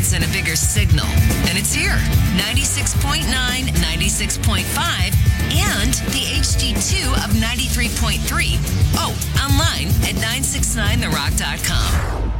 voice and a bigger signal. And it's here. 96.9, 96.5, and the HD2 of 93.3. Oh, online at 969therock.com.